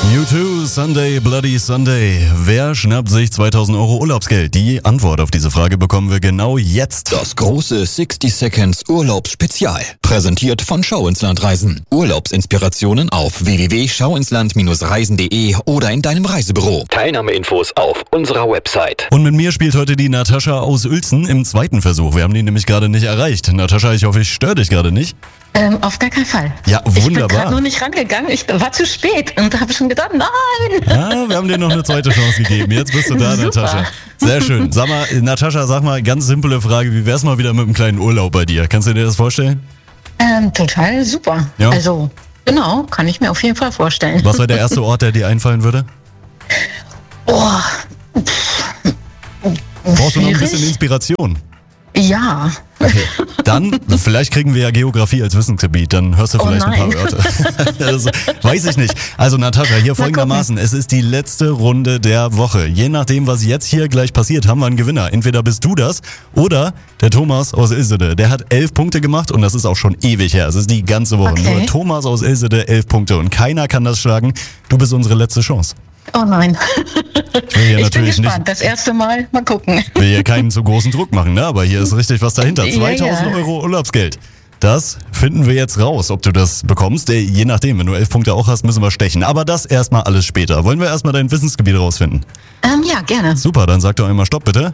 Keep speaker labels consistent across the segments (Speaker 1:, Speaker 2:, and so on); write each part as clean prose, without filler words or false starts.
Speaker 1: U2, Sunday, Bloody Sunday. Wer schnappt sich 2000 Euro Urlaubsgeld? Die Antwort auf diese Frage bekommen wir genau jetzt.
Speaker 2: Das große 60 Seconds Urlaubsspezial. Präsentiert von Schau ins Land Reisen. Urlaubsinspirationen auf www.schauinsland-reisen.de oder in deinem Reisebüro. Teilnahmeinfos auf unserer Website.
Speaker 1: Und mit mir spielt heute die Natascha aus Uelzen im zweiten Versuch. Wir haben die nämlich gerade nicht erreicht. Natascha, ich hoffe, ich störe dich gerade nicht.
Speaker 3: Auf gar keinen Fall.
Speaker 1: Ja,
Speaker 3: Ich bin
Speaker 1: wunderbar.
Speaker 3: gerade nur nicht rangegangen. Ich war zu spät und habe schon gedacht, nein.
Speaker 1: Ja, wir haben dir noch eine zweite Chance gegeben. Jetzt bist du da,
Speaker 3: Super.
Speaker 1: Natascha. Sehr schön. Sag mal, Natascha, sag mal, ganz simple Frage. Wie wär's mal wieder mit einem kleinen Urlaub bei dir? Kannst du dir das vorstellen?
Speaker 3: Total super.
Speaker 1: Ja.
Speaker 3: Also, genau, kann ich mir auf jeden Fall vorstellen.
Speaker 1: Was wäre der erste Ort, der dir einfallen würde?
Speaker 3: Boah.
Speaker 1: Brauchst du noch ein
Speaker 3: Schwierig.
Speaker 1: bisschen Inspiration?
Speaker 3: Ja.
Speaker 1: Okay. Dann, vielleicht kriegen wir ja Geografie als Wissensgebiet, dann hörst du vielleicht ein paar
Speaker 3: nein.
Speaker 1: Wörter. Also, weiß ich nicht. Also Natascha, hier folgendermaßen, es ist die letzte Runde der Woche. Je nachdem, was jetzt hier gleich passiert, haben wir einen Gewinner. Entweder bist du das oder der Thomas aus Ilsede. Der hat 11 Punkte gemacht und das ist auch schon ewig her. Es ist die ganze Woche.
Speaker 3: Okay.
Speaker 1: Nur Thomas aus Ilsede 11 Punkte und keiner kann das schlagen. Du bist unsere letzte Chance.
Speaker 3: Oh nein.
Speaker 1: Ich will hier
Speaker 3: Ich bin
Speaker 1: natürlich
Speaker 3: gespannt. Das erste Mal. Mal gucken.
Speaker 1: will hier keinen zu großen Druck machen, ne? Aber hier ist richtig was dahinter.
Speaker 3: Ja,
Speaker 1: 2000
Speaker 3: ja.
Speaker 1: Euro Urlaubsgeld. Das finden wir jetzt raus, ob du das bekommst. Je nachdem, wenn du 11 Punkte auch hast, müssen wir stechen. Aber das erstmal alles später. Wollen wir erstmal dein Wissensgebiet rausfinden?
Speaker 3: Ja, gerne.
Speaker 1: Super, dann sag doch einmal Stopp, bitte.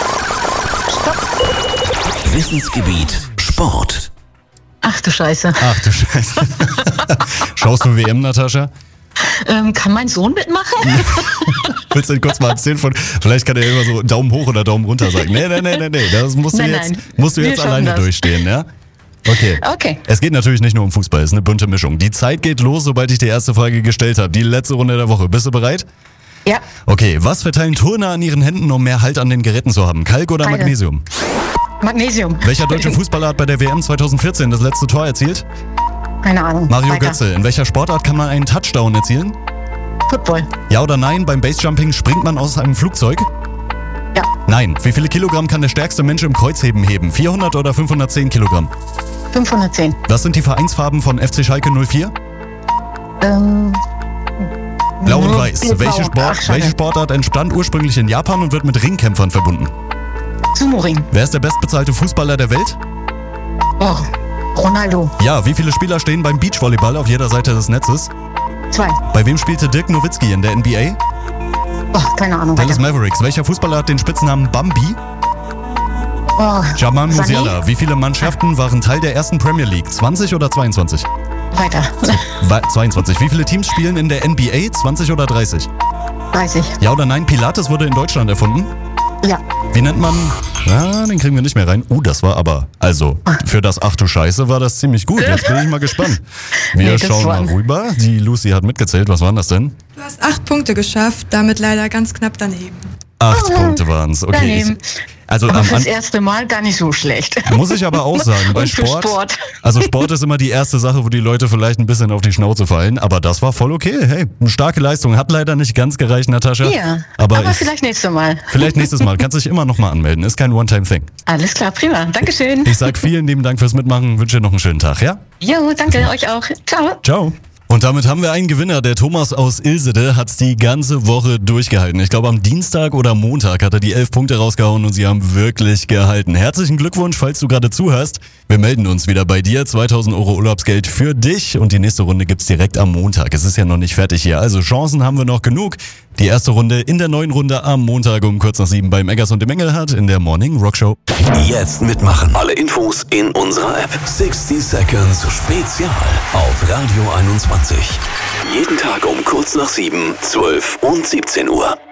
Speaker 2: Wissensgebiet Sport.
Speaker 3: Ach du Scheiße.
Speaker 1: Ach du Scheiße. Schaust du WM, Natascha?
Speaker 3: Kann mein Sohn mitmachen?
Speaker 1: Willst du kurz mal erzählen von, vielleicht kann er immer so Daumen hoch oder Daumen runter sagen. Nee, das musst du
Speaker 3: Nein,
Speaker 1: jetzt,
Speaker 3: nein.
Speaker 1: musst du
Speaker 3: Wir
Speaker 1: jetzt
Speaker 3: schaffen
Speaker 1: alleine
Speaker 3: das.
Speaker 1: durchstehen, ja? Okay.
Speaker 3: Okay.
Speaker 1: Es geht natürlich nicht nur um Fußball, es ist eine bunte Mischung. Die Zeit geht los, sobald ich die erste Frage gestellt habe. Die letzte Runde der Woche. Bist du bereit?
Speaker 3: Ja.
Speaker 1: Okay, was verteilen Turner an ihren Händen, um mehr Halt an den Geräten zu haben? Kalk oder
Speaker 3: Beide.
Speaker 1: Magnesium?
Speaker 3: Magnesium.
Speaker 1: Welcher deutsche Fußballer hat bei der WM 2014 das letzte Tor erzielt?
Speaker 3: Keine Ahnung.
Speaker 1: Mario
Speaker 3: Weiter.
Speaker 1: Götze. In welcher Sportart kann man einen Touchdown erzielen?
Speaker 3: Football.
Speaker 1: Ja oder nein, beim Basejumping springt man aus einem Flugzeug?
Speaker 3: Ja.
Speaker 1: Nein. Wie viele Kilogramm kann der stärkste Mensch im Kreuzheben heben? 400 oder 510 Kilogramm?
Speaker 3: 510.
Speaker 1: Was sind die Vereinsfarben von FC Schalke 04? Blau und weiß.
Speaker 3: Blau.
Speaker 1: Welche Sportart entstand ursprünglich in Japan und wird mit Ringkämpfern verbunden?
Speaker 3: Sumo-Ring.
Speaker 1: Wer ist der bestbezahlte Fußballer der Welt?
Speaker 3: Oh. Ronaldo.
Speaker 1: Ja, wie viele Spieler stehen beim Beachvolleyball auf jeder Seite des Netzes?
Speaker 3: 2.
Speaker 1: Bei wem spielte Dirk Nowitzki in der NBA?
Speaker 3: Oh, keine Ahnung.
Speaker 1: Dallas
Speaker 3: Weiter.
Speaker 1: Mavericks. Welcher Fußballer hat den Spitznamen Bambi?
Speaker 3: Oh.
Speaker 1: Jamal
Speaker 3: Sané?
Speaker 1: Musiala. Wie viele Mannschaften waren Teil der ersten Premier League? 20 oder 22?
Speaker 3: Weiter.
Speaker 1: 22. Wie viele Teams spielen in der NBA? 20 oder 30?
Speaker 3: 30.
Speaker 1: Ja oder nein, Pilates wurde in Deutschland erfunden?
Speaker 3: Ja.
Speaker 1: Wie nennt man... Ja, den kriegen wir nicht mehr rein. Das war aber... Also, für das Ach du Scheiße war das ziemlich gut. Jetzt bin ich mal gespannt. Wir
Speaker 3: Nee, das
Speaker 1: schauen mal
Speaker 3: war-
Speaker 1: rüber. Die Lucy hat mitgezählt. Was waren das denn?
Speaker 4: Du hast 8 Punkte geschafft, damit leider ganz knapp daneben.
Speaker 1: 8 Punkte waren es. Okay.
Speaker 3: Daneben.
Speaker 1: Also
Speaker 3: Aber
Speaker 1: am
Speaker 3: fürs
Speaker 1: An
Speaker 3: erste Mal gar nicht so schlecht.
Speaker 1: muss ich aber auch sagen, bei
Speaker 3: Und für
Speaker 1: Sport,
Speaker 3: Sport.
Speaker 1: also Sport ist immer die erste Sache, wo die Leute vielleicht ein bisschen auf die Schnauze fallen, aber das war voll okay. Hey, eine starke Leistung. Hat leider nicht ganz gereicht, Natascha.
Speaker 3: Ja,
Speaker 1: aber
Speaker 3: vielleicht nächstes Mal.
Speaker 1: vielleicht nächstes Mal. Kannst dich immer noch mal anmelden. Ist kein One-Time-Thing.
Speaker 3: Alles klar, prima. Dankeschön.
Speaker 1: Ich sag vielen lieben Dank fürs Mitmachen. Wünsche dir noch einen schönen Tag, ja?
Speaker 3: Jo, danke euch auch. Ciao.
Speaker 1: Ciao. Und damit haben wir einen Gewinner. Der Thomas aus Ilsede hat die ganze Woche durchgehalten. Ich glaube, am Dienstag oder Montag hat er die 11 Punkte rausgehauen und sie haben wirklich gehalten. Herzlichen Glückwunsch, falls du gerade zuhörst. Wir melden uns wieder bei dir. 2000 Euro Urlaubsgeld für dich und die nächste Runde gibt's direkt am Montag. Es ist ja noch nicht fertig hier, also Chancen haben wir noch genug. Die erste Runde in der neuen Runde am Montag um kurz nach 7 beim Eggers und dem Engelhardt in der Morning Rock Show.
Speaker 2: Jetzt mitmachen. Alle Infos in unserer App. 60 Seconds Spezial auf Radio 21. Jeden Tag um kurz nach 7, 12 und 17 Uhr.